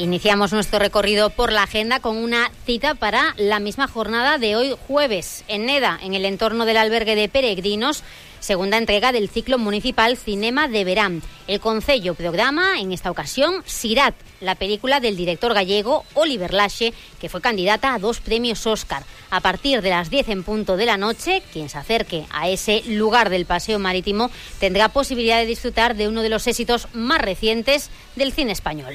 Iniciamos nuestro recorrido por la agenda con una cita para la misma jornada de hoy jueves en Neda, en el entorno del albergue de peregrinos, segunda entrega del ciclo municipal Cinema de Verán. El concello programa en esta ocasión Sirat, la película del director gallego Oliver Laxe, que fue candidata a 2 premios Óscar. A partir de las 10 en punto de la noche, quien se acerque a ese lugar del paseo marítimo tendrá posibilidad de disfrutar de uno de los éxitos más recientes del cine español.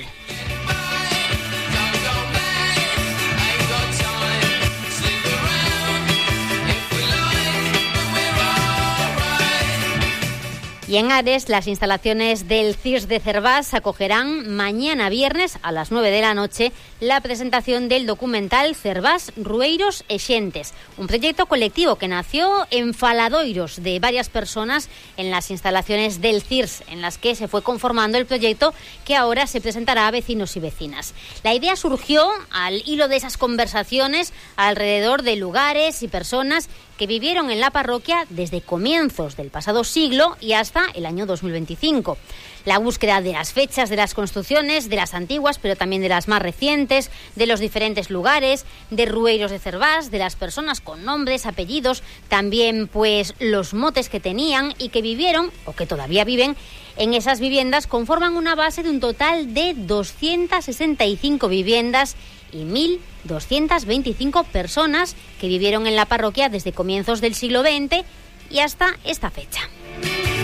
Y en Ares, las instalaciones del CIRS de Cervás acogerán mañana viernes a las 9 de la noche la presentación del documental Cervás, Rueiros e Xentes, un proyecto colectivo que nació en faladoiros de varias personas en las instalaciones del CIRS, en las que se fue conformando el proyecto que ahora se presentará a vecinos y vecinas. La idea surgió al hilo de esas conversaciones alrededor de lugares y personas que vivieron en la parroquia desde comienzos del pasado siglo y hasta el año 2025. La búsqueda de las fechas de las construcciones, de las antiguas, pero también de las más recientes, de los diferentes lugares, de Rueiros de Cervás, de las personas con nombres, apellidos, también pues los motes que tenían y que vivieron, o que todavía viven, en esas viviendas, conforman una base de un total de 265 viviendas y 1.225 personas que vivieron en la parroquia desde comienzos del siglo XX y hasta esta fecha.